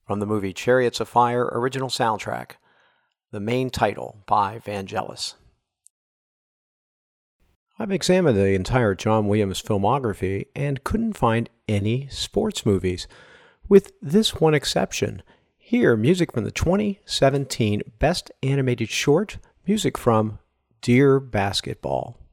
from the movie Chariots of Fire original soundtrack, the main title by Vangelis. I've examined the entire John Williams filmography and couldn't find any sports movies, with this one exception. Here, music from the 2017 Best Animated Short, music from Dear Basketball.